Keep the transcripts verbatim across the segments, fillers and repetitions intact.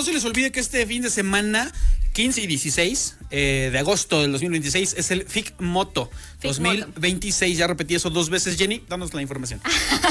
no se les olvide que este fin de semana, quince y dieciséis eh, de agosto del dos mil veintiséis, es el FICMoto dos mil veintiséis. Ya repetí eso dos veces, Jenny, danos la información.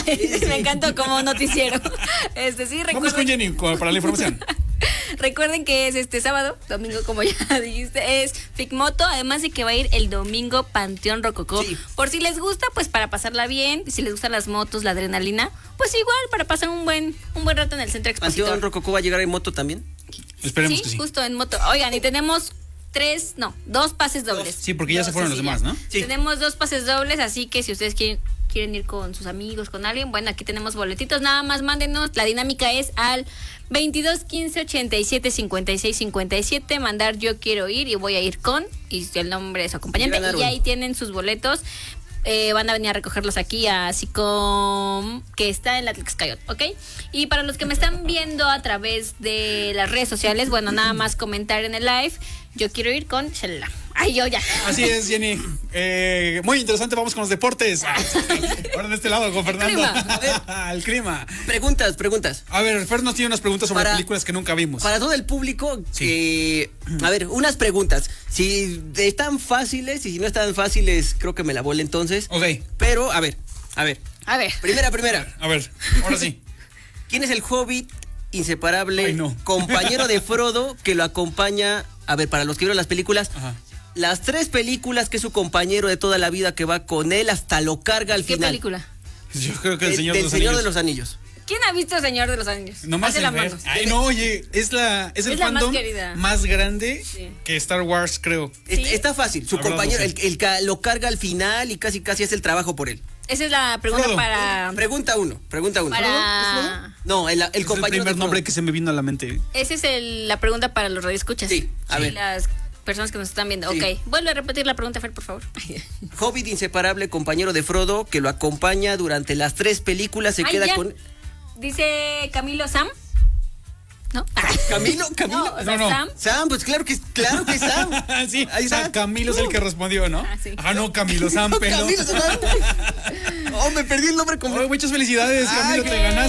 Me encantó como noticiero. Este, sí, recuerden... Vamos con Jenny para la información. Recuerden que es este sábado, domingo, como ya dijiste, es FICMoto, además de que va a ir el domingo Panteón Rococó. Sí. Por si les gusta, pues para pasarla bien, si les gustan las motos, la adrenalina, pues igual para pasar un buen un buen rato en el Centro Expositor. ¿Panteón Rococó va a llegar en moto también? Esperemos sí, que sí. Justo en moto. Oigan, y tenemos tres, no, dos pases dobles. Sí, porque ya dos, se fueron los sí, demás, ya. ¿no? Sí. Tenemos dos pases dobles, así que si ustedes quieren quieren ir con sus amigos, con alguien, bueno, aquí tenemos boletitos, nada más mándenos, la dinámica es al veintidós quince ochenta y siete cincuenta y seis cincuenta y siete, mandar yo quiero ir y voy a ir con, y el nombre de su acompañante, y ya ahí tienen sus boletos. Eh, van a venir a recogerlos aquí a SICOM, que está en la Tlexcayot, ¿ok? Y para los que me están viendo a través de las redes sociales, bueno, nada más comentar en el live, yo quiero ir con Shalala. Ay, yo ya. Así es, Jenny. Eh, muy interesante, vamos con los deportes. Ahora de este lado, con Fernando. Clima. El clima. Preguntas, preguntas. A ver, Fer nos tiene unas preguntas sobre Para- películas que nunca vimos. Para todo el público, Sí. eh, a ver, unas preguntas. Si están fáciles y si no están fáciles, creo que me la volé entonces. Ok. Pero, a ver, a ver. A ver. Primera, primera. A ver, ahora sí. ¿Quién es el hobbit inseparable, Ay, no. compañero de Frodo que lo acompaña? A ver, para los que vieron las películas, Ajá. las tres películas que es su compañero de toda la vida, que va con él hasta lo carga al ¿Qué final. película? Yo creo que el Eh, Señor del de los Señor Anillos. de los Anillos. ¿Quién ha visto Señor de los Anillos? No más Hace el la ver. mano. Ay, no, oye, es la es el Es la más fandom querida. más grande Sí. que Star Wars, creo. Es- ¿Sí? Está fácil. Su La verdad, compañero, no sé. el, el que lo carga al final y casi casi hace el trabajo por él. Esa es la pregunta Frodo. para... Pregunta uno, pregunta uno. para... No, el, el Es el compañero primer de nombre Frodo. que se me vino a la mente. Esa es el- la pregunta para los radioescuchas. Sí, a Y ver. las personas que nos están viendo. Sí. Ok, vuelve a repetir la pregunta, Fer, por favor. Hobbit inseparable, compañero de Frodo, que lo acompaña durante las tres películas, se Ay, queda ya. con... Dice Camilo Sam. ¿No? Camilo, Camilo. No, o sea, No, no. Sam. Sam, pues claro que, claro que Sam. sí, Ahí o sea, está. Camilo es el que respondió, ¿no? Ah, sí. Ah, no, Camilo Zampelo. Camilo, Sam. Oh, me perdí el nombre completo. Muchas felicidades, Camilo, Ay, te ganaste.